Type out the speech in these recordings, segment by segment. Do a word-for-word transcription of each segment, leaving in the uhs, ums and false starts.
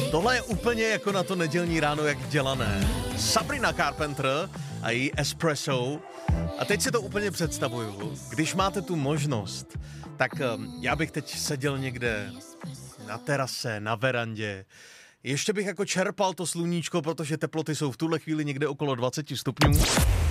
Tohle je úplně jako na to nedělní ráno, jak dělané. Sabrina Carpenter a její Espresso. A teď si to úplně představuju. Když máte tu možnost, tak já bych teď seděl někde na terase, na verandě. Ještě bych jako čerpal to sluníčko, protože teploty jsou v tuhle chvíli někde okolo dvacet stupňů.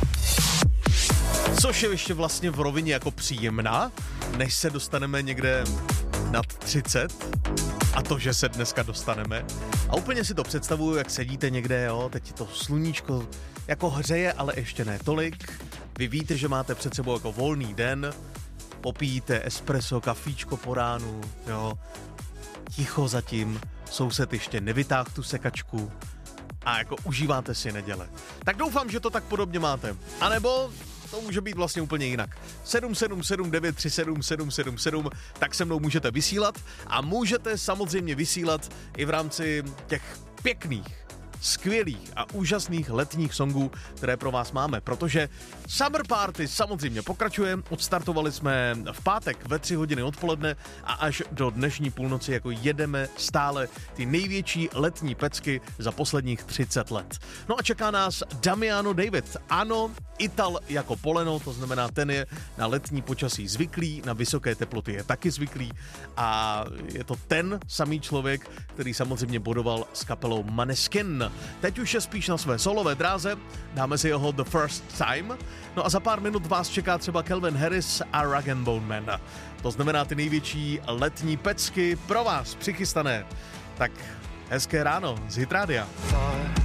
Což je ještě vlastně v rovině jako příjemná, než se dostaneme někde nad třicet. A to, že se dneska dostaneme. A úplně si to představuju, jak sedíte někde, jo, teď to sluníčko jako hřeje, ale ještě ne tolik. Vy víte, že máte před sebou jako volný den, popíjíte espresso, kafíčko po ránu, jo, ticho zatím, soused ještě nevytáhl tu sekačku a jako užíváte si neděle. Tak doufám, že to tak podobně máte. A nebo to může být vlastně úplně jinak. sedm sedm sedm devět tři sedm sedm sedm sedm, tak se mnou můžete vysílat a můžete samozřejmě vysílat i v rámci těch pěkných, skvělých a úžasných letních songů, které pro vás máme, protože Summer Party samozřejmě pokračuje. Odstartovali jsme v pátek ve tři hodiny odpoledne a až do dnešní půlnoci jako jedeme stále ty největší letní pecky za posledních třicet let. No a čeká nás Damiano David. Ano, Ital jako poleno, to znamená, ten je na letní počasí zvyklý, na vysoké teploty je taky zvyklý a je to ten samý člověk, který samozřejmě bodoval s kapelou Maneskin. Teď už je spíš na své solové dráze, dáme si jeho The First Time, no a za pár minut vás čeká třeba Calvin Harris a Rag and Bone Man. To znamená ty největší letní pecky pro vás přichystané. Tak hezké ráno z Hit Rádia.